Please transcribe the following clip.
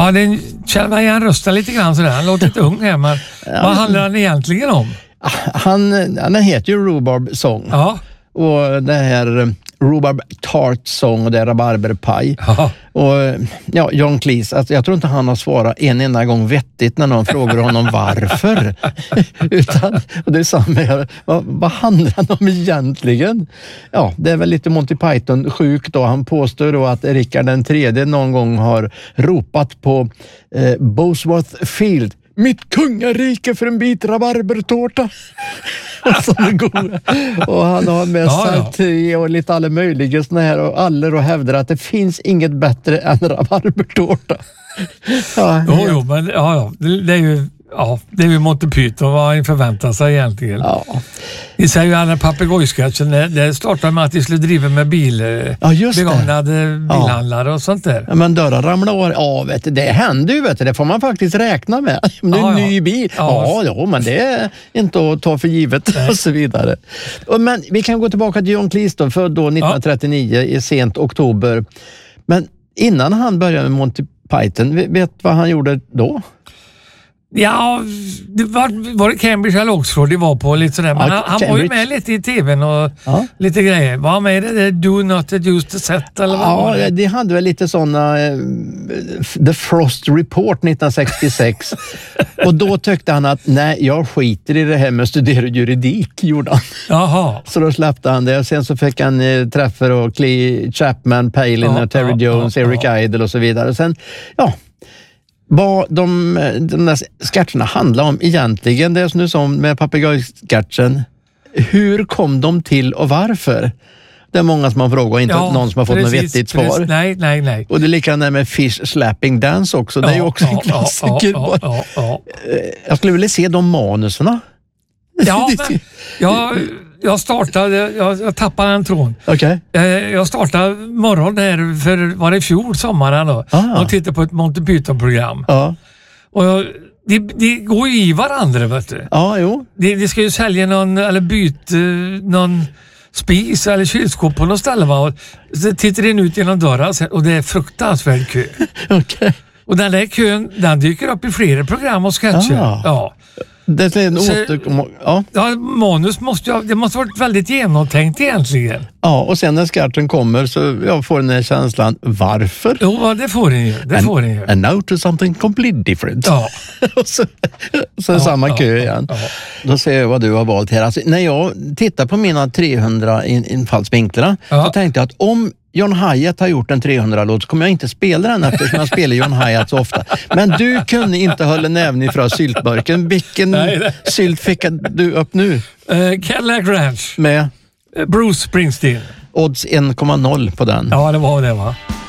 Ja, den känner igen rösten lite grann sådär. Han låter lite ung här, men vad handlar han egentligen om? Han heter ju Rhubarb Song. Ja. Och det här Rhubarb Tart Song och det är rabarberpaj. Ja. Och ja, John Cleese, alltså, jag tror inte han har svarat en enda gång vettigt när någon frågar honom varför. Utan, och det är samma här, vad handlar han om egentligen? Ja, det är väl lite Monty Python sjuk då. Han påstår då att Rickard den tredje någon gång har ropat på Bosworth Field: mitt kungarike för en bit rabarbertårta. Och han har med saté och lite alla möjliga såna här och alla och hävdar att det finns inget bättre än rabarbertårta. Jo, men det är ju det är ju Monty Python, vad han förväntar sig egentligen. Ja. Vi säger ju alla papegojskatchen, det startade med att de skulle driva med begagnade bilhandlare och sånt där. Ja, men dörrar ramlar av, vet du, det händer ju, vet du, det får man faktiskt räkna med. Det är en ny bil. Ja, men det är inte att ta för givet och så vidare. Men vi kan gå tillbaka till John Cleese då, född då 1939 i sent oktober. Men innan han började med Monty Python, vet vad han gjorde då? Ja, det var det Cambridge eller Oxford det var på lite sådär. Men han var ju med lite i tvn och lite grejer. Var han med i det Do Not Use the Set eller vad var det? Det hade väl lite sådana The Frost Report 1966. Och då tyckte han att nej, jag skiter i det här med att studera juridik, gjorde han. Jaha. Så då släppte han det och sen så fick han träffar och Chapman, Palin och Terry Jones, Eric Idle och så vidare. Och sen, vad de där sketcherna handlar om egentligen, det är som du sa med papegojsketchen. Hur kom de till och varför? Det är många som har frågat och inte någon som har fått något vettigt svar. Nej. Och det är likadant med Fish Slapping Dance också. Det är ju också en klassiker. Jag skulle vilja se de manuserna. Jag startade, jag tappade en tråd. Okay. Jag startade morgon här var det i fjol sommaren då. Och tittade på ett Monty Python-program. Och de går ju i varandra, vet du. Jo. De ska ju sälja någon, eller byta någon spis eller kylskåp på något ställe, va? Och så tittar den ut genom dörren och det är fruktansvärd kö. Okay. Och den där kön, den dyker upp i flera program och sketcher. Det är en manus det måste varit väldigt genomtänkt egentligen. Ja, och sen när sketchen kommer så jag får den här känslan, varför? Jo, det får den ju. And now to something completely different. Ja. Och så är samma kö igen. Då ser jag vad du har valt här. Alltså, när jag tittar på mina 300 infallsvinklarna så tänkte jag att om John Hyatt har gjort en 300-låt så kommer jag inte spela den eftersom jag spelar John Hyatt så ofta. Men du kunde inte hålla näven ifrån syltburken. Vilken sylt fick du upp nu? Cadillac Ranch. Med? Bruce Springsteen. Odds 1,0 på den. Ja, det var det, va?